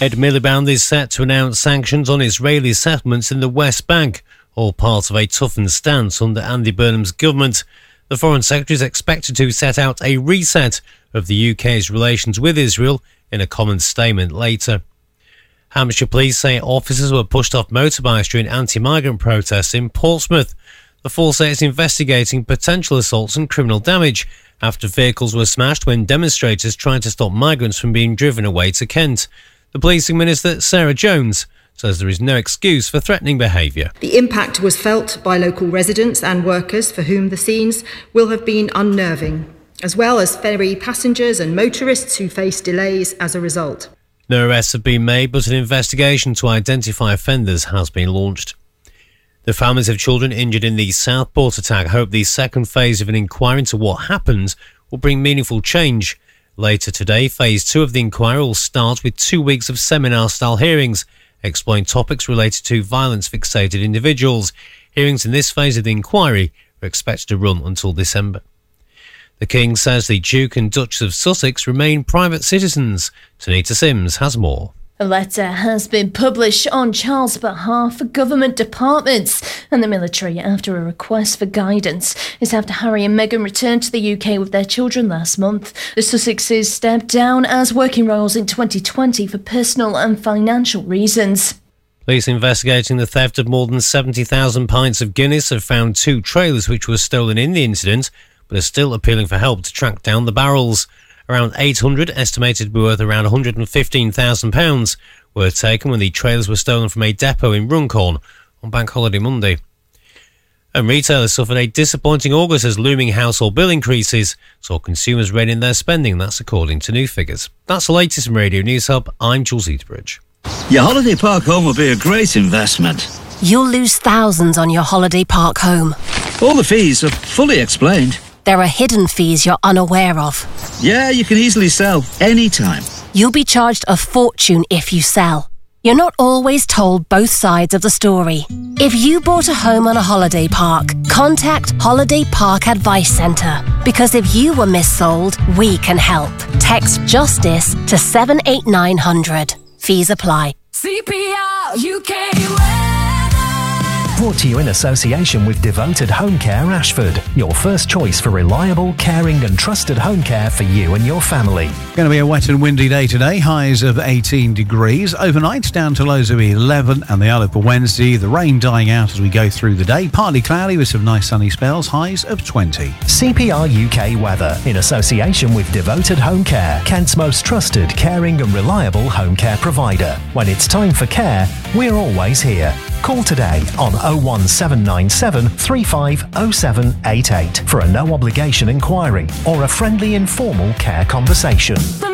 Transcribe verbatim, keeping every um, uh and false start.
Ed Miliband is set to announce sanctions on Israeli settlements in the West Bank, all part of a toughened stance under Andy Burnham's government. The Foreign Secretary is expected to set out a reset of the U K's relations with Israel in a common statement later. Hampshire police say officers were pushed off motorbikes during anti-migrant protests in Portsmouth. The force say it's investigating potential assaults and criminal damage after vehicles were smashed when demonstrators tried to stop migrants from being driven away to Kent. The policing minister, Sarah Jones, says there is no excuse for threatening behaviour. The impact was felt by local residents and workers for whom the scenes will have been unnerving, as well as ferry passengers and motorists who face delays as a result. No arrests have been made, but an investigation to identify offenders has been launched. The families of children injured in the Southport attack hope the second phase of an inquiry into what happened will bring meaningful change. Later today, phase two of the inquiry will start with two weeks of seminar-style hearings, exploring topics related to violence-fixated individuals. Hearings in this phase of the inquiry are expected to run until December. The King says the Duke and Duchess of Sussex remain private citizens. Tanita Sims has more. A letter has been published on Charles' behalf for government departments and the military after a request for guidance. It's after Harry and Meghan returned to the U K with their children last month. The Sussexes stepped down as working royals in twenty twenty for personal and financial reasons. Police investigating the theft of more than seventy thousand pints of Guinness have found two trailers which were stolen in the incident, but are still appealing for help to track down the barrels. Around eight hundred, estimated to be worth around one hundred fifteen thousand pounds, were taken when the trailers were stolen from a depot in Runcorn on Bank Holiday Monday. And retailers suffered a disappointing August as looming household bill increases saw consumers rein in their spending. That's according to new figures. That's the latest from Radio News Hub. I'm Jules Eaterbridge. Your holiday park home will be a great investment. You'll lose thousands on your holiday park home. All the fees are fully explained. There are hidden fees you're unaware of. Yeah, you can easily sell anytime. You'll be charged a fortune if you sell. You're not always told both sides of the story. If you bought a home on a holiday park, contact Holiday Park Advice Centre. Because if you were missold, we can help. Text JUSTICE to seven eight nine hundred. Fees apply. C P R U K Weather. Brought to you in association with Devoted Home Care Ashford, your first choice for reliable, caring and trusted home care for you and your family. Going to be a wet and windy day today, highs of eighteen degrees. Overnight down to lows of eleven, and the outlook for Wednesday, the rain dying out as we go through the day. Partly cloudy with some nice sunny spells, highs of twenty. C P R U K Weather, in association with Devoted Home Care, Kent's most trusted, caring and reliable home care provider. When it's time for care, we're always here. Call today on oh one seven nine seven, three five oh seven eight eight for a no-obligation inquiry or a friendly informal care conversation.